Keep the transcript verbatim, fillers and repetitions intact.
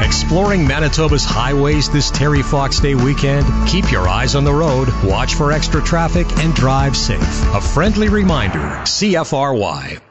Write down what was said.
Exploring Manitoba's highways this Terry Fox Day weekend? Keep your eyes on the road, watch for extra traffic, and drive safe. A friendly reminder, C F R Y.